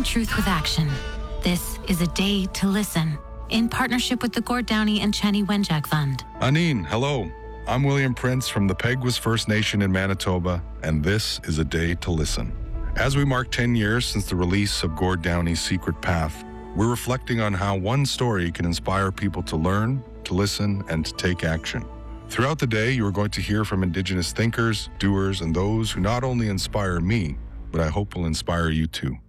truth with action. This is a day to listen, in partnership with the Gord Downey and Chenny Wenjack Fund. Aneen, hello. I'm William Prince from the Peguis First Nation in Manitoba, and this is a day to listen. As we mark 10 years since the release of Gord Downey's Secret Path, we're reflecting on how one story can inspire people to learn, to listen, and to take action. Throughout the day, you are going to hear from Indigenous thinkers, doers, and those who not only inspire me, but I hope will inspire you too.